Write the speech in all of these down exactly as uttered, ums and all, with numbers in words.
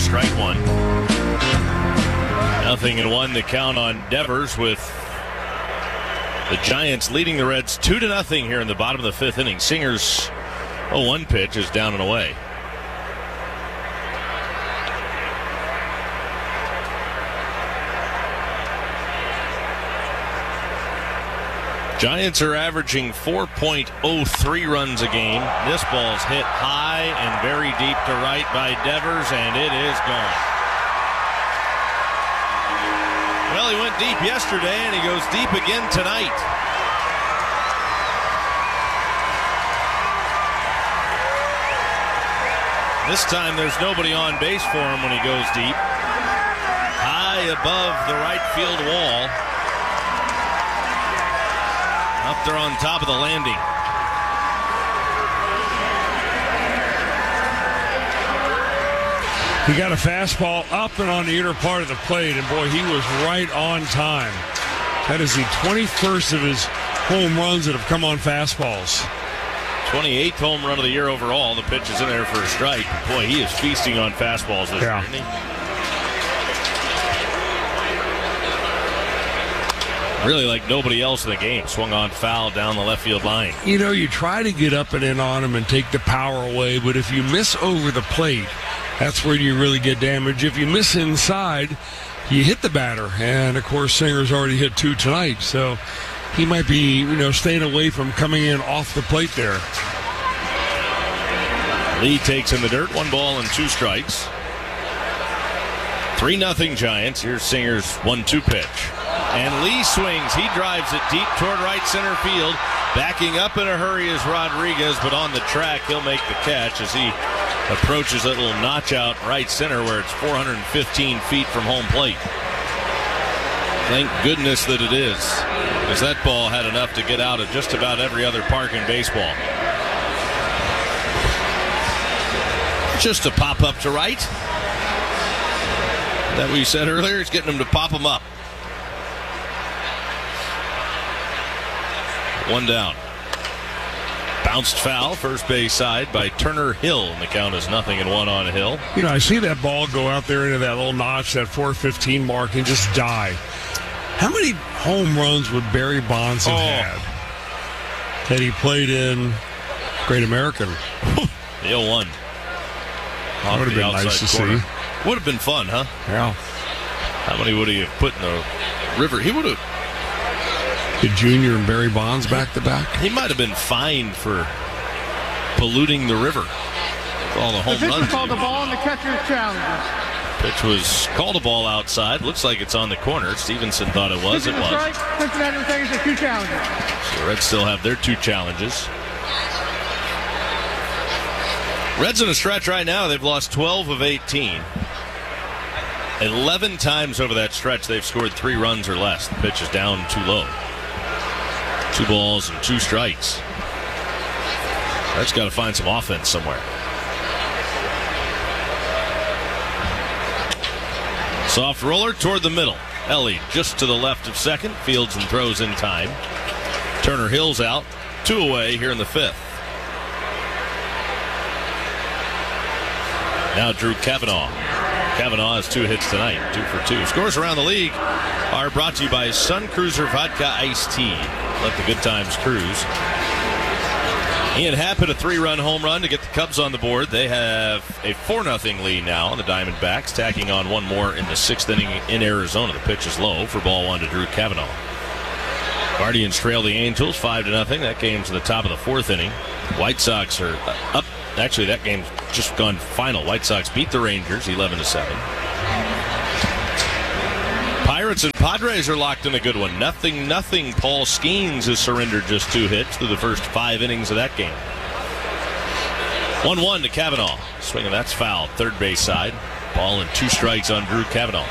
strike one. Nothing and one to count on Devers, with the Giants leading the Reds two to nothing here in the bottom of the fifth inning. Singer's oh one pitch is down and away. Giants are averaging four point oh three runs a game. This ball's hit high and very deep to right by Devers, and it is gone. Well, he went deep yesterday, and he goes deep again tonight. This time there's nobody on base for him when he goes deep. High above the right field wall. Up there on top of the landing. He got a fastball up and on the inner part of the plate, and boy, he was right on time. That is the twenty-first of his home runs that have come on fastballs. twenty-eighth home run of the year overall. The pitch is in there for a strike. Boy, he is feasting on fastballs this yeah. year, isn't he? Really like nobody else in the game. Swung on foul down the left field line. You know, you try to get up and in on him and take the power away, but if you miss over the plate, that's where you really get damage. If you miss inside, you hit the batter. And, of course, Singer's already hit two tonight, so he might be, you know, staying away from coming in off the plate there. Lee takes in the dirt. One ball and two strikes. three nothing Giants. Here's Singer's one two pitch. And Lee swings. He drives it deep toward right center field. Backing up in a hurry is Rodriguez, but on the track, he'll make the catch as he approaches that little notch out right center where it's four hundred fifteen feet from home plate. Thank goodness that it is, because that ball had enough to get out of just about every other park in baseball. Just a pop up to right. That we said earlier, it's getting him to pop him up. One down. Bounced foul, first base side by Turner Hill, and the count is nothing and one on Hill. You know, I see that ball go out there into that little notch, that four fifteen mark, and just die. How many home runs would Barry Bonds have oh. had that he played in Great American? The oh one. That would have been nice to corner. see. Would have been fun, huh? Yeah. How many would he have put in the river? He would have. Did Junior and Barry Bonds back to back? He might have been fined for polluting the river. For all the home the runs. The pitch called the ball and the catcher's challenges. Pitch was called a ball outside. Looks like it's on the corner. Stevenson thought it was. It was. Strike. Cincinnati retains the two challenges. So the Reds still have their two challenges. Reds in a stretch right now. They've lost twelve of eighteen. eleven times over that stretch they've scored three runs or less. The pitch is down too low. Two balls and two strikes. Reds got to find some offense somewhere. Soft roller toward the middle. Ellie just to the left of second. Fields and throws in time. Turner Hill's out. Two away here in the fifth. Now Drew Cavanaugh. Cavanaugh has two hits tonight, two for two. Scores around the league are brought to you by Sun Cruiser Vodka Iced Tea. Let the good times cruise. Ian Happ hit a three-run home run to get the Cubs on the board. They have a four nothing lead now on the Diamondbacks, tacking on one more in the sixth inning in Arizona. The pitch is low for ball one to Drew Cavanaugh. Guardians trail the Angels five to nothing. That game's to the top of the fourth inning. White Sox are up. Actually, that game's just gone final. White Sox beat the Rangers eleven to seven. Pirates and Padres are locked in a good one. Nothing, nothing. Paul Skeens has surrendered just two hits through the first five innings of that game. one one to Cavanaugh. Swinging, that's foul. Third base side. Ball and two strikes on Drew Cavanaugh.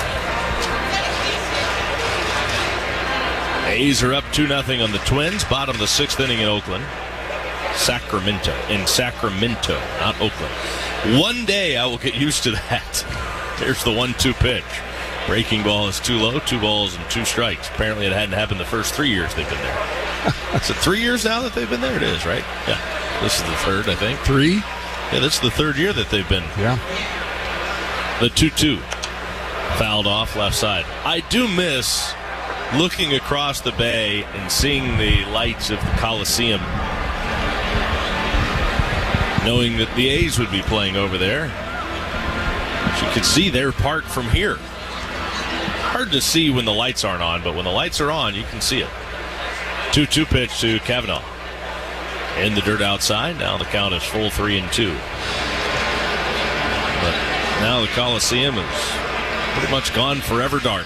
A's are up two nothing on the Twins. Bottom of the sixth inning in Oakland. Sacramento. In Sacramento, not Oakland. One day I will get used to that. Here's the one two pitch. Breaking ball is too low. Two balls and two strikes. Apparently it hadn't happened the first three years they've been there. Is it three years now that they've been there? It is, right? Yeah. This is the third, I think. Three? Yeah, this is the third year that they've been. Yeah. The two two. Fouled off left side. I do miss looking across the bay and seeing the lights of the Coliseum, knowing that the A's would be playing over there. You could see their part from here. Hard to see when the lights aren't on, but when the lights are on, you can see it. two two pitch to Cavanaugh. In the dirt outside. Now the count is full three and two. But now the Coliseum is pretty much gone forever dark.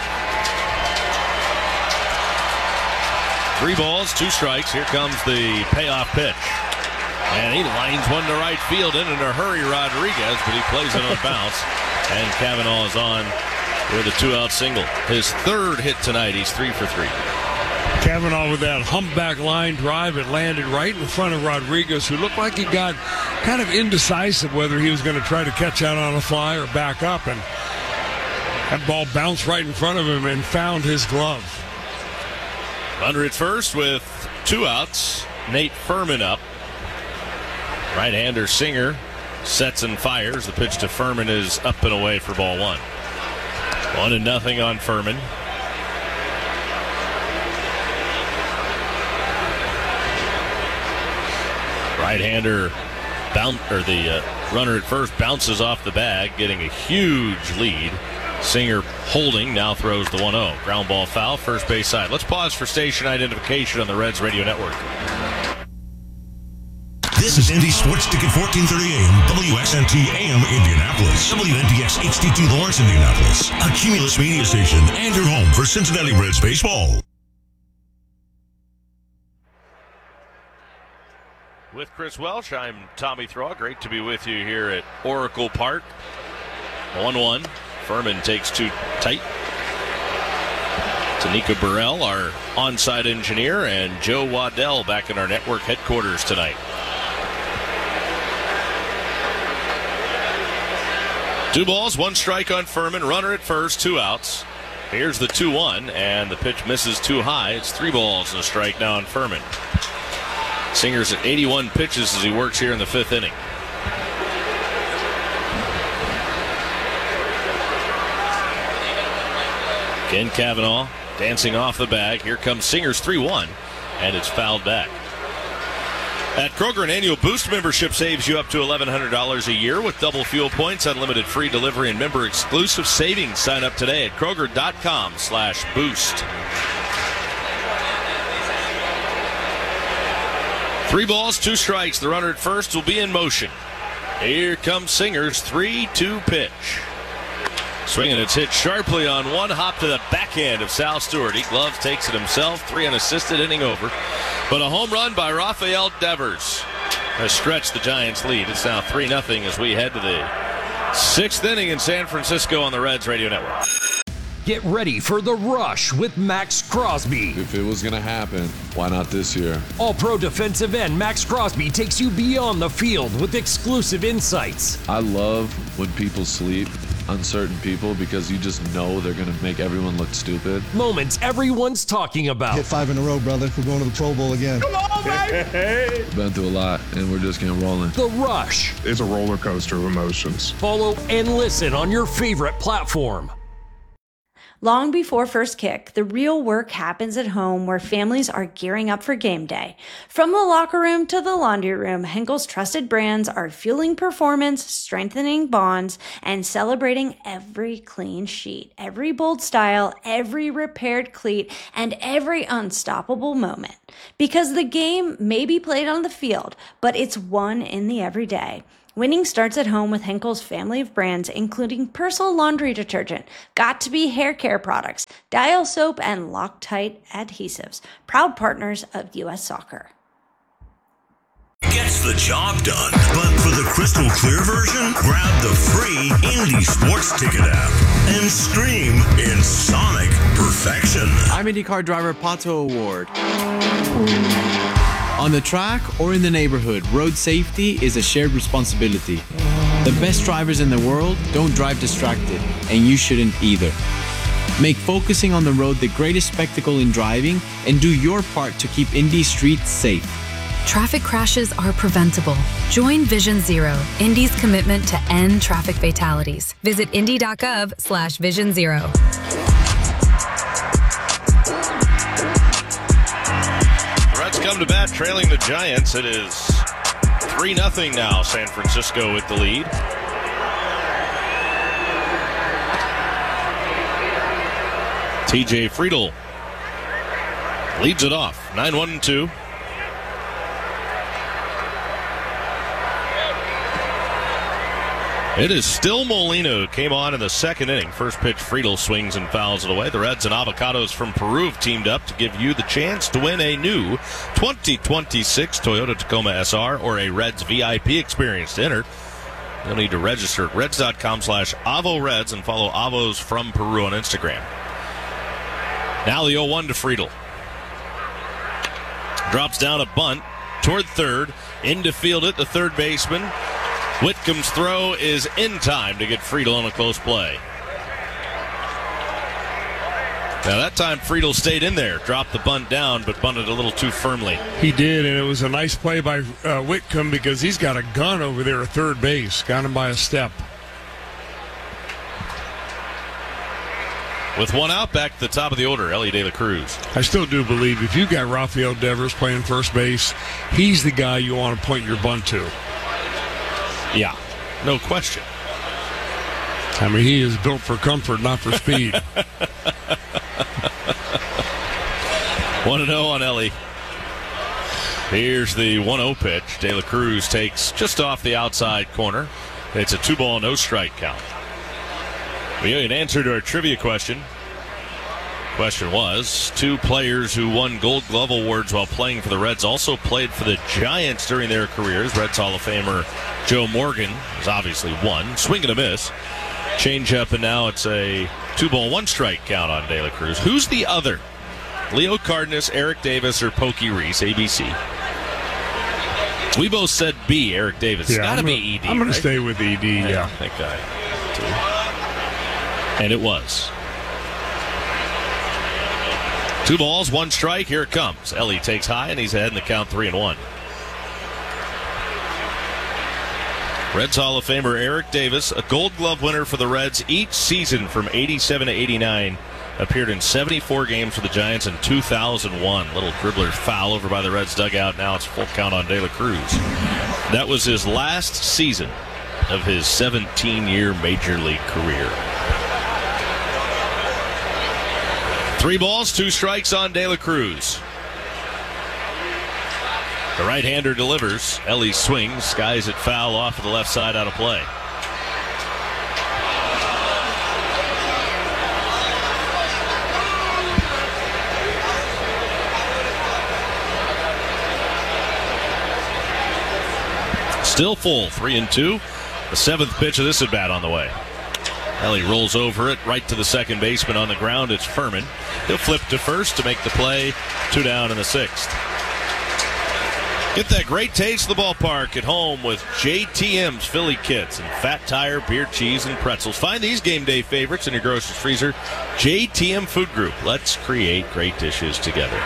Three balls, two strikes. Here comes the payoff pitch. And he lines one to right field in, in a hurry, Rodriguez, but he plays it on bounce. And Cavanaugh is on with a two-out single. His third hit tonight. He's three for three. Cavanaugh with that humpback line drive. It landed right in front of Rodriguez, who looked like he got kind of indecisive whether he was going to try to catch out on a fly or back up. And that ball bounced right in front of him and found his glove. Runner at first with two outs. Nate Furman up. Right-hander Singer sets and fires. The pitch to Furman is up and away for ball one. One and nothing on Furman. Right-hander bounce, or the uh, runner at first bounces off the bag, getting a huge lead. Singer holding, now throws the one oh. Ground ball foul, first base side. Let's pause for station identification on the Reds Radio Network. This is Indy Sports Ticket fourteen thirty A M, W X N T A M Indianapolis, W N D X H D T Lawrence, Indianapolis, a Cumulus media station, and your home for Cincinnati Reds baseball. With Chris Welsh, I'm Tommy Thaw. Great to be with you here at Oracle Park. one one. Furman takes two tight. Tanika Burrell, our on-site engineer, and Joe Waddell back in our network headquarters tonight. Two balls, one strike on Furman. Runner at first, two outs. Here's the two one, and the pitch misses too high. It's three balls and a strike now on Furman. Singer's at eighty-one pitches as he works here in the fifth inning. Ken Cavanaugh dancing off the bag. Here comes Singer's three one, and it's fouled back. At Kroger, an annual Boost membership saves you up to eleven hundred dollars a year with double fuel points, unlimited free delivery, and member-exclusive savings. Sign up today at Kroger.com slash Boost. Three balls, two strikes. The runner at first will be in motion. Here comes Singer's three two pitch. Swinging, it's hit sharply on one hop to the backhand of Sal Stewart. He gloves, takes it himself. Three unassisted, inning over. But a home run by Rafael Devers has stretched the Giants' lead. It's now three nothing as we head to the sixth inning in San Francisco on the Reds Radio Network. Get ready for The Rush with Max Crosby. If it was going to happen, why not this year? All-pro defensive end Max Crosby takes you beyond the field with exclusive insights. I love when people sleep, uncertain people, because you just know they're going to make everyone look stupid. Moments everyone's talking about. Hit five in a row, brother. We're going to the Pro Bowl again. Come on, baby! Been through a lot, and we're just getting rolling. The Rush. It's a roller coaster of emotions. Follow and listen on your favorite platform. Long before first kick, the real work happens at home where families are gearing up for game day. From the locker room to the laundry room, Henkel's trusted brands are fueling performance, strengthening bonds, and celebrating every clean sheet, every bold style, every repaired cleat, and every unstoppable moment. Because the game may be played on the field, but it's won in the everyday. Winning starts at home with Henkel's family of brands, including Persil laundry detergent, Got2b hair care products, Dial soap, and Loctite adhesives. Proud partners of U S Soccer. Gets the job done, but for the crystal clear version, grab the free Indy Sports Ticket app and stream in sonic perfection. I'm IndyCar driver Pato O'Ward. On the track or in the neighborhood, road safety is a shared responsibility. The best drivers in the world don't drive distracted, and you shouldn't either. Make focusing on the road the greatest spectacle in driving, and do your part to keep Indy streets safe. traffic crashes are preventable. Join Vision Zero, Indy's commitment to end traffic fatalities. Visit indy.gov slash vision zero. Reds come to bat trailing the Giants. It is three nothing now. San Francisco with the lead. T J Friedl leads it off. nine one two. It is still Molina who came on in the second inning. First pitch, Friedl swings and fouls it away. The Reds and Avocados from Peru have teamed up to give you the chance to win a new twenty twenty-six Toyota Tacoma S R or a Reds V I P experience. To enter, you'll need to register at reds.com slash Avo Reds and follow Avos from Peru on Instagram. Now the oh one to Friedl. Drops down a bunt toward third. Into field at the third baseman. Whitcomb's throw is in time to get Friedl on a close play. Now that time Friedl stayed in there, dropped the bunt down, but bunted a little too firmly. He did, and it was a nice play by uh, Whitcomb because he's got a gun over there at third base. Got him by a step. With one out, back to the top of the order, Elly De La Cruz. I still do believe if you got Rafael Devers playing first base, he's the guy you want to point your bunt to. Yeah, no question. I mean, he is built for comfort, not for speed. one and oh on Elly. Here's the one oh pitch. De La Cruz takes just off the outside corner. It's a two-ball, no-strike count. We had an answer to our trivia question. Question was, two players who won Gold Glove awards while playing for the Reds also played for the Giants during their careers. Reds Hall of Famer Joe Morgan is obviously one. Swing and a miss. Change up, and now it's a two-ball, one-strike count on De La Cruz. Who's the other? Leo Cardenas, Eric Davis, or Pokey Reese, A B C? We both said B, Eric Davis. It's yeah, got to be gonna, E D, I'm going right? to stay with E D, yeah. yeah. I think I do. And it was. Two balls, one strike. Here it comes. Elly takes high, and he's ahead in the count three and one. Reds Hall of Famer Eric Davis, a Gold Glove winner for the Reds each season from eighty-seven to eighty-nine, appeared in seventy-four games for the Giants in two thousand one. Little dribbler foul over by the Reds dugout. Now it's full count on De La Cruz. That was his last season of his seventeen-year Major League career. Three balls, two strikes on De La Cruz. The right-hander delivers. Elly swings, skies it foul off to the left side, out of play. Still full, three and two. The seventh pitch of this at bat on the way. Elly rolls over it right to the second baseman on the ground. It's Furman. He'll flip to first to make the play. Two down in the sixth. Get that great taste of the ballpark at home with J T M's Philly Kits and Fat Tire, beer, cheese, and pretzels. Find these game day favorites in your grocer's freezer. J T M Food Group. Let's create great dishes together.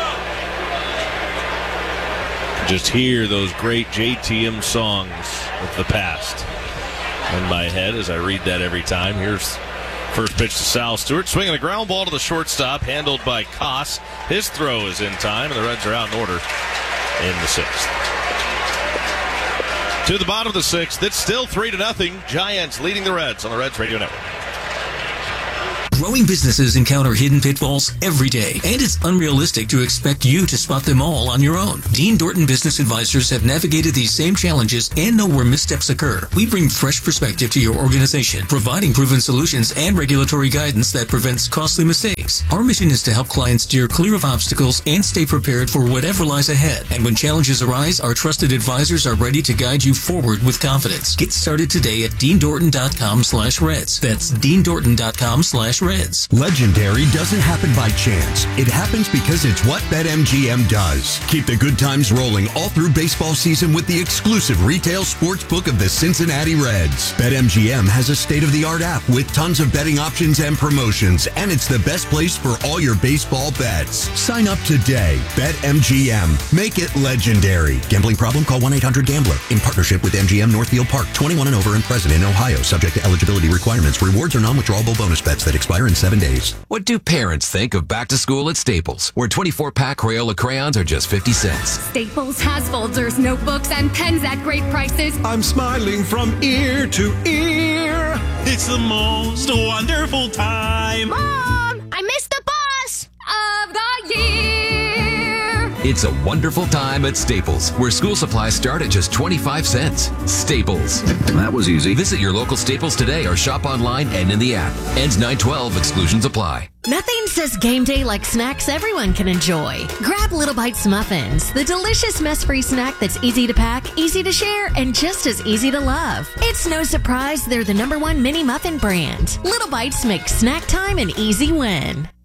Just hear those great J T M songs of the past in my head as I read that every time. Here's first pitch to Sal Stewart. Swinging a ground ball to the shortstop, handled by Koss. His throw is in time, and the Reds are out in order in the sixth. To the bottom of the sixth, it's still three to nothing. Giants leading the Reds on the Reds Radio Network. Growing businesses encounter hidden pitfalls every day, and it's unrealistic to expect you to spot them all on your own. Dean Dorton Business Advisors have navigated these same challenges and know where missteps occur. We bring fresh perspective to your organization, providing proven solutions and regulatory guidance that prevents costly mistakes. Our mission is to help clients steer clear of obstacles and stay prepared for whatever lies ahead. And when challenges arise, our trusted advisors are ready to guide you forward with confidence. Get started today at dean dorton dot com slash reds. That's dean dorton dot com slash reds. Legendary doesn't happen by chance. It happens because it's what BetMGM does. Keep the good times rolling all through baseball season with the exclusive retail sportsbook of the Cincinnati Reds. BetMGM has a state-of-the-art app with tons of betting options and promotions, and it's the best place place for all your baseball bets. Sign up today. BetMGM. Make it legendary. Gambling problem? Call one eight hundred gambler. In partnership with M G M Northfield Park. twenty-one and over and present in Ohio. Subject to eligibility requirements. Rewards are non-withdrawable bonus bets that expire in seven days. What do parents think of back to school at Staples, where twenty-four pack Crayola crayons are just fifty cents? Staples has folders, notebooks, and pens at great prices. I'm smiling from ear to ear. It's the most wonderful time. Mom, I missed the bus of the year. It's a wonderful time at Staples, where school supplies start at just twenty-five cents. Staples. That was easy. Visit your local Staples today or shop online and in the app. Ends nine twelve. Exclusions apply. Nothing says game day like snacks everyone can enjoy. Grab Little Bites Muffins, the delicious mess-free snack that's easy to pack, easy to share, and just as easy to love. It's no surprise they're the number one mini muffin brand. Little Bites make snack time an easy win.